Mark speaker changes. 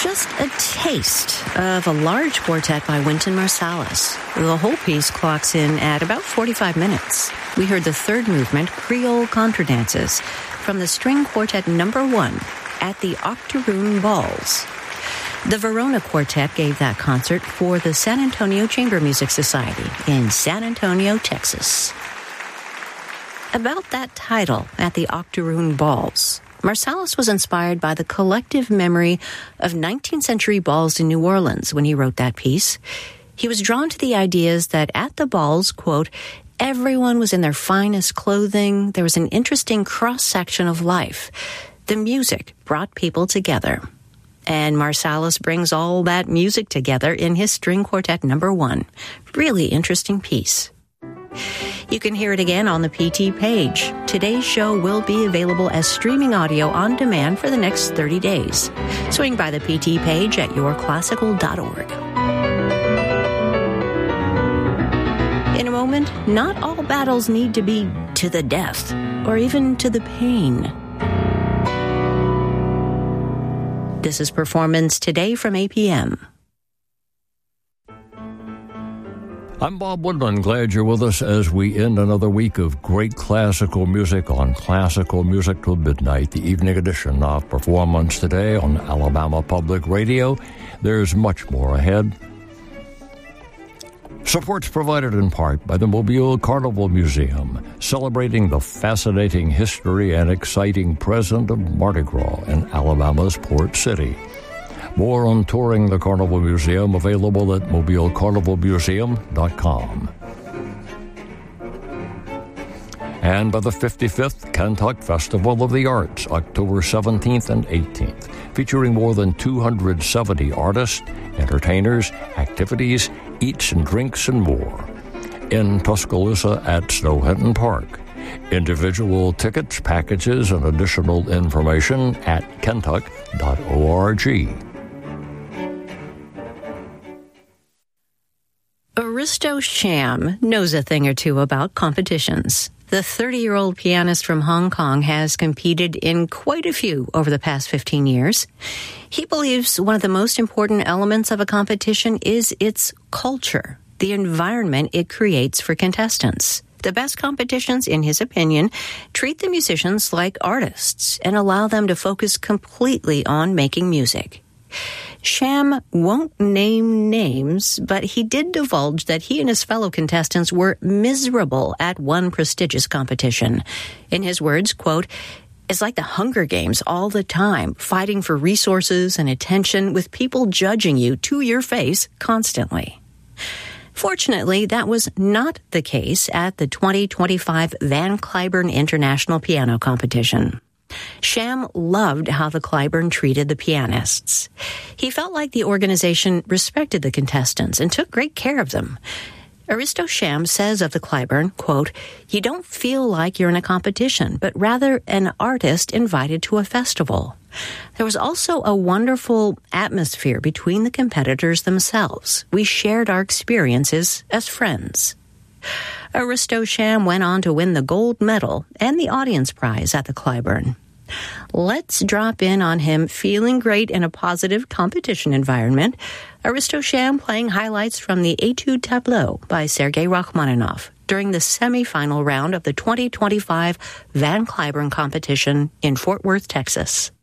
Speaker 1: just a taste of a large quartet by Wynton Marsalis. The whole piece clocks in at about 45 minutes. We heard the third movement, Creole Contradances, from the String Quartet No. 1 at the Octoroon Balls. The Verona Quartet gave that concert for the San Antonio Chamber Music Society in San Antonio, Texas. About that title, At the Octoroon Balls, Marsalis was inspired by the collective memory of 19th century balls in New Orleans when he wrote that piece. He was drawn to the ideas that at the balls, quote, everyone was in their finest clothing. There was an interesting cross-section of life. The music brought people together. And Marsalis brings all that music together in his String Quartet No. 1. Really interesting piece. You can hear it again on the PT page. Today's show will be available as streaming audio on demand for the next 30 days. Swing by the PT page at yourclassical.org. In a moment, not all battles need to be to the death or even to the pain. This is Performance Today from APM.
Speaker 2: I'm Bob Woodman. Glad you're with us as we end another week of great classical music on Classical Music Till Midnight, the evening edition of Performance Today on Alabama Public Radio. There's much more ahead. Support's provided in part by the Mobile Carnival Museum, celebrating the fascinating history and exciting present of Mardi Gras in Alabama's Port City. More on touring the Carnival Museum available at mobilecarnivalmuseum.com. And by the 55th Kentuck Festival of the Arts, October 17th and 18th, featuring more than 270 artists, entertainers, activities, eats and drinks, and more. In Tuscaloosa at Snowhenton Park. Individual tickets, packages, and additional information at kentuck.org.
Speaker 1: Aristo Sham knows a thing or two about competitions. The 30-year-old pianist from Hong Kong has competed in quite a few over the past 15 years. He believes one of the most important elements of a competition is its culture, the environment it creates for contestants. The best competitions, in his opinion, treat the musicians like artists and allow them to focus completely on making music. Sham won't name names, but he did divulge that he and his fellow contestants were miserable at one prestigious competition. In his words, quote, "It's like the Hunger Games all the time, fighting for resources and attention with people judging you to your face constantly." Fortunately, that was not the case at the 2025 Van Cliburn International Piano Competition. Sham loved how the Cliburn treated the pianists. He felt like the organization respected the contestants and took great care of them. Aristo Sham says of the Cliburn, quote, "You don't feel like you're in a competition, but rather an artist invited to a festival." There was also a wonderful atmosphere between the competitors themselves. We shared our experiences as friends. Aristo Sham went on to win the gold medal and the audience prize at the Cliburn. Let's drop in on him feeling great in a positive competition environment. Aristo Sham playing highlights from the Etude Tableau by Sergei Rachmaninoff during the semifinal round of the 2025 Van Cliburn competition in Fort Worth, Texas.